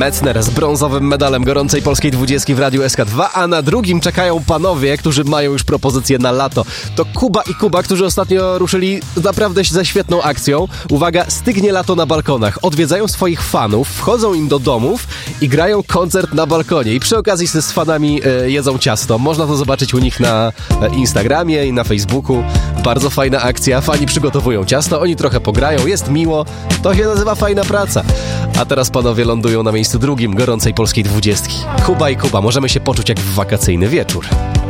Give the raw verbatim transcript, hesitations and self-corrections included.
Metzner z brązowym medalem gorącej polskiej dwudziestki w Radiu S K dwa, a na drugim czekają panowie, którzy mają już propozycje na lato. To Kuba i Kuba, którzy ostatnio ruszyli naprawdę ze świetną akcją. Uwaga, stygnie lato na balkonach. Odwiedzają swoich fanów, wchodzą im do domów i grają koncert na balkonie. I przy okazji z fanami e, jedzą ciasto. Można to zobaczyć u nich na Instagramie i na Facebooku. Bardzo fajna akcja. Fani przygotowują ciasto, oni trochę pograją, jest miło. To się nazywa fajna praca. A teraz panowie lądują na miejscu drugim gorącej polskiej dwudziestki. Kuba i Kuba, możemy się poczuć jak w wakacyjny wieczór.